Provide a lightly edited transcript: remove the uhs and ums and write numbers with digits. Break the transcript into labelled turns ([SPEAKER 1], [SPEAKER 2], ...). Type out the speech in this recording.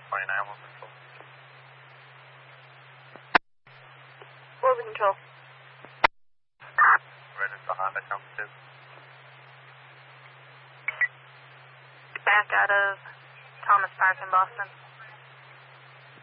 [SPEAKER 1] 29 Control.
[SPEAKER 2] What was the control?
[SPEAKER 1] Right into Honda, come to.
[SPEAKER 2] Back out of Thomas Park in Boston.